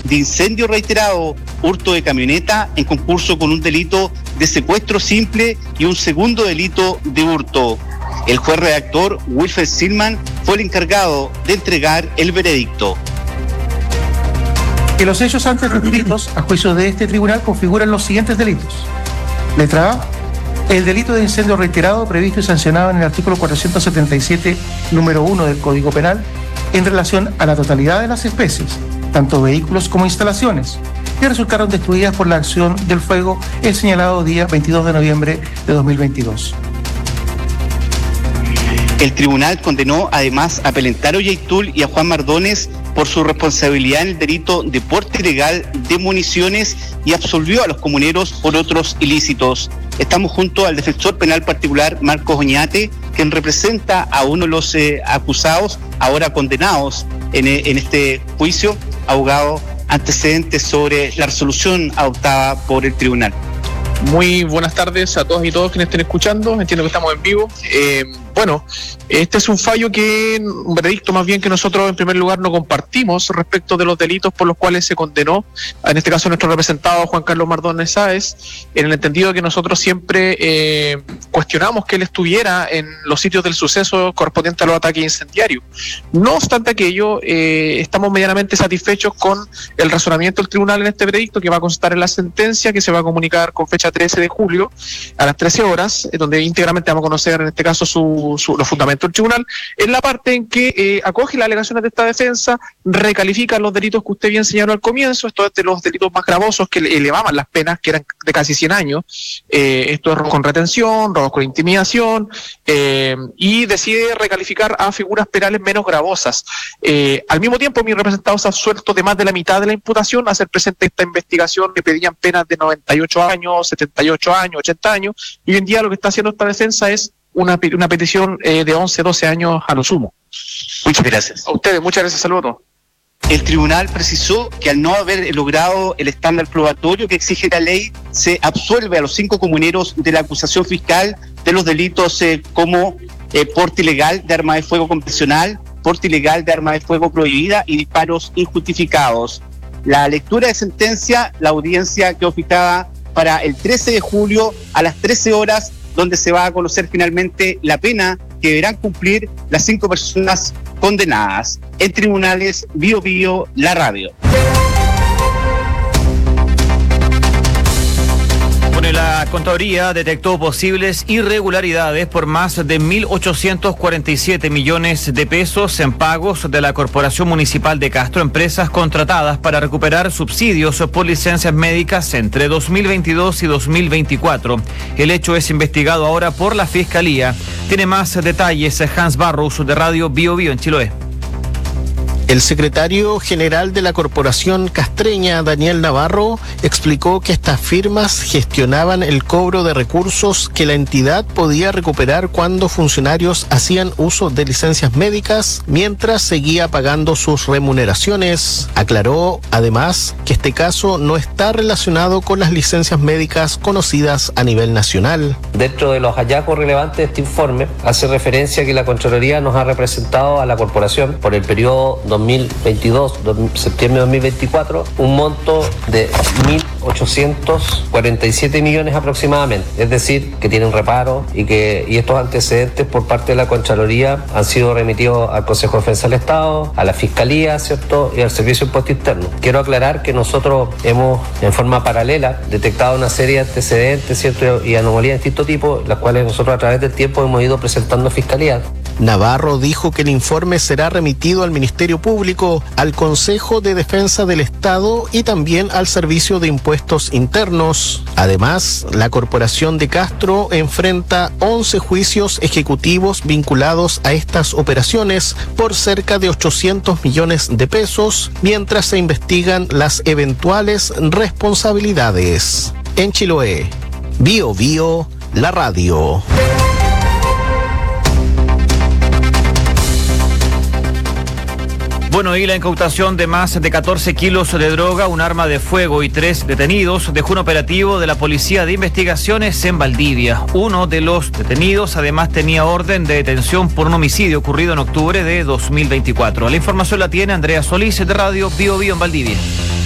de incendio reiterado, hurto de camioneta en concurso con un delito de secuestro simple y un segundo delito de hurto. El juez redactor Wilfred Silman fue el encargado de entregar el veredicto. Que los hechos antes descritos a juicio de este tribunal configuran los siguientes delitos. Letra A. El delito de incendio reiterado previsto y sancionado en el artículo 477, número 1 del Código Penal, en relación a la totalidad de las especies, tanto vehículos como instalaciones, que resultaron destruidas por la acción del fuego el señalado día 22 de noviembre de 2022. El tribunal condenó además a Pelentaro Yaitul y a Juan Mardones por su responsabilidad en el delito de porte ilegal de municiones y absolvió a los comuneros por otros ilícitos. Estamos junto al defensor penal particular Marcos Oñate, quien representa a uno de los acusados, ahora condenados en este juicio, abogado antecedentes sobre la resolución adoptada por el tribunal. Muy buenas tardes a todas y todos quienes estén escuchando. Entiendo que estamos en vivo. Este es un veredicto más bien que nosotros en primer lugar no compartimos respecto de los delitos por los cuales se condenó, en este caso nuestro representado Juan Carlos Mardones Sáez, en el entendido de que nosotros siempre cuestionamos que él estuviera en los sitios del suceso correspondiente a los ataques incendiarios. No obstante aquello, estamos medianamente satisfechos con el razonamiento del tribunal en este veredicto, que va a constar en la sentencia, que se va a comunicar con fecha 13 de julio a las 13 horas, donde íntegramente vamos a conocer en este caso los fundamentos del tribunal, en la parte en que acoge las alegaciones de esta defensa, recalifica los delitos que usted bien señaló al comienzo, esto es de los delitos más gravosos que elevaban las penas, que eran de casi 100 años, esto es robo con retención, robo con intimidación, y decide recalificar a figuras penales menos gravosas. Al mismo tiempo, mi representado se ha absuelto de más de la mitad de la imputación, a hacer presente esta investigación que pedían penas de 98 años, 78 años, 80 años, y hoy en día lo que está haciendo esta defensa es una petición de 11, 12 años a lo sumo. Muchas gracias. A ustedes, muchas gracias, saludos. El tribunal precisó que al no haber logrado el estándar probatorio que exige la ley, se absuelve a los 5 comuneros de la acusación fiscal de los delitos como porte ilegal de arma de fuego convencional, porte ilegal de arma de fuego prohibida y disparos injustificados. La lectura de sentencia, la audiencia quedó fijada para el 13 de julio a las 13 horas, donde se va a conocer finalmente la pena que deberán cumplir las 5 personas condenadas. En tribunales, Bio Bio, la radio. Bueno, la Contraloría detectó posibles irregularidades por más de 1.847 millones de pesos en pagos de la Corporación Municipal de Castro, empresas contratadas para recuperar subsidios por licencias médicas entre 2022 y 2024. El hecho es investigado ahora por la Fiscalía. Tiene más detalles Hans Barros de Radio Bio Bio en Chiloé. El secretario general de la Corporación Castreña, Daniel Navarro, explicó que estas firmas gestionaban el cobro de recursos que la entidad podía recuperar cuando funcionarios hacían uso de licencias médicas mientras seguía pagando sus remuneraciones. Aclaró, además, que este caso no está relacionado con las licencias médicas conocidas a nivel nacional. Dentro de los hallazgos relevantes de este informe, hace referencia que la Contraloría nos ha representado a la Corporación por el periodo 2022, septiembre de 2024, un monto de 1.847 millones aproximadamente. Es decir, que tienen reparo y estos antecedentes por parte de la Contraloría han sido remitidos al Consejo de Defensa del Estado, a la Fiscalía, ¿cierto? Y al Servicio de Impuesto Interno. Quiero aclarar que nosotros hemos, en forma paralela, detectado una serie de antecedentes, ¿cierto? Y anomalías de distinto tipo, las cuales nosotros a través del tiempo hemos ido presentando a Fiscalía. Navarro dijo que el informe será remitido al Ministerio Público, al Consejo de Defensa del Estado y también al Servicio de Impuestos Internos. Además, la Corporación de Castro enfrenta 11 juicios ejecutivos vinculados a estas operaciones por cerca de 800 millones de pesos, mientras se investigan las eventuales responsabilidades. En Chiloé, Bio Bio, la radio. Bueno, y la incautación de más de 14 kilos de droga, un arma de fuego y 3 detenidos dejó un operativo de la Policía de Investigaciones en Valdivia. Uno de los detenidos además tenía orden de detención por un homicidio ocurrido en octubre de 2024. La información la tiene Andrea Solís de Radio Bio Bio en Valdivia.